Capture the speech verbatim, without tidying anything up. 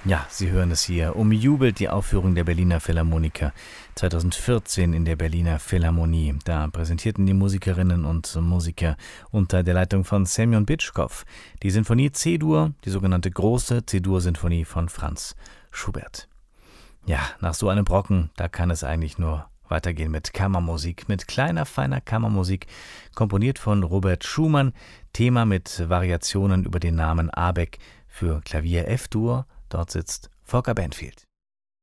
Ja, Sie hören es hier. Umjubelt die Aufführung der Berliner Philharmoniker zweitausendvierzehn in der Berliner Philharmonie. Da präsentierten die Musikerinnen und Musiker unter der Leitung von Semjon Bitschkow die Sinfonie C-Dur, die sogenannte große C-Dur-Sinfonie von Franz Schubert. Ja, nach so einem Brocken, da kann es eigentlich nur weitergehen mit Kammermusik, mit kleiner, feiner Kammermusik, komponiert von Robert Schumann, Thema mit Variationen über den Namen Abeck für Klavier F-Dur. Dort sitzt Volker Banfield.